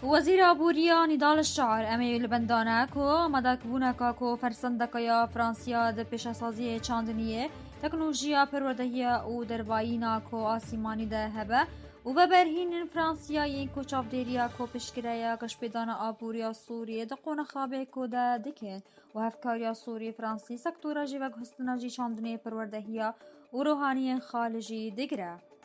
وزیر آبوریا نضال الشعر امی لبندانه کو مداکبونه کو فرسندک یا فرانسیا د پیشاسازی چاندنیه تکنولوژیا پروردهی او دربایینا کو آسیمانی ده هبه و ببرهین فرانسیا این کو چافدیریا کو پشکریا کشپیدان آبوریا سوریه ده قونه خوابه کو ده دکن و هفکاریا سوری فرانسی سکتورا جی و گستناجی چاندنی پروردهی و روحانی خالجی دگره.